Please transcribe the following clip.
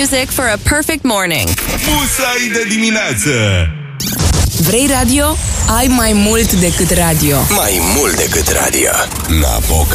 music for a perfect morning. Musai de dimineață. Vrei radio? Ai mai mult decât radio. Mai mult decât radio. Napoca.